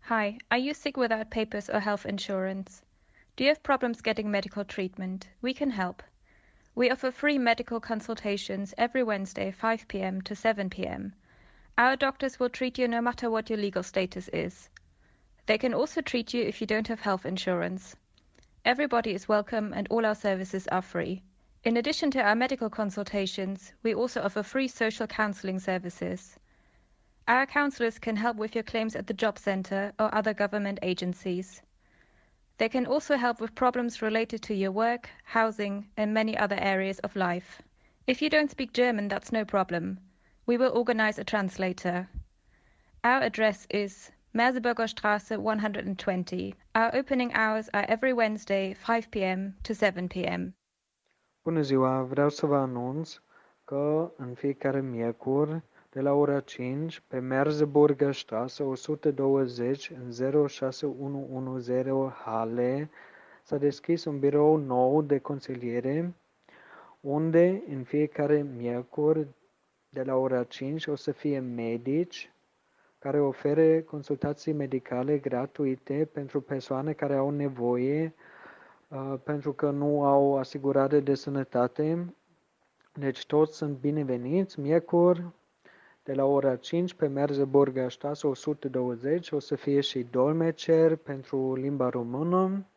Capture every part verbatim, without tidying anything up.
Hi, are you sick without papers or health insurance? Do you have problems getting medical treatment? We can help. We offer free medical consultations every Wednesday, five p.m. to seven p.m. Our doctors will treat you no matter what your legal status is. They can also treat you if you don't have health insurance. Everybody is welcome and all our services are free. In addition to our medical consultations, we also offer free social counseling services. Our counselors can help with your claims at the job center or other government agencies. They can also help with problems related to your work, housing, and many other areas of life. If you don't speak German, that's no problem. We will organize a translator. Our address is Merseburger Straße one hundred twenty. Our opening hours are every Wednesday, five p.m. to seven p.m. Bună ziua, vreau să vă anunț că în fiecare miercuri, de la ora cinci, pe Merseburger Straße o sută douăzeci în zero șase unu unu zero Halle, s-a deschis un birou nou de consiliere, unde în fiecare miercuri, de la ora cinci, o să fie medici care ofere consultații medicale gratuite pentru persoane care au nevoie uh, pentru că nu au asigurare de sănătate. Deci toți sunt bineveniți. Miercuri, de la ora cinci, pe Merseburger Straße o sută douăzeci, o să fie și dolmecer pentru limba română.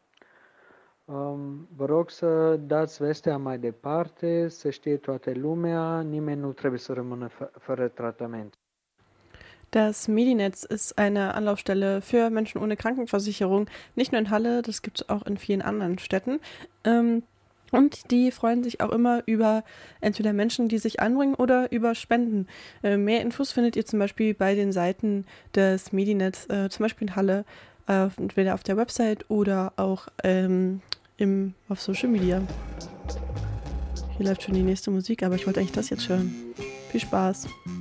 Um, vă rog să dați vestea mai departe, să știe toată lumea, nimeni nu trebuie să rămână f- fără tratament. Das Medinetz ist eine Anlaufstelle für Menschen ohne Krankenversicherung, nicht nur in Halle, das gibt es auch in vielen anderen Städten. Ähm, und die freuen sich auch immer über entweder Menschen, die sich einbringen oder über Spenden. Äh, mehr Infos findet ihr zum Beispiel bei den Seiten des Medinetz, äh, zum Beispiel in Halle, äh, entweder auf der Website oder auch ähm, im, auf Social Media. Hier läuft schon die nächste Musik, aber ich wollte eigentlich das jetzt hören. Viel Spaß!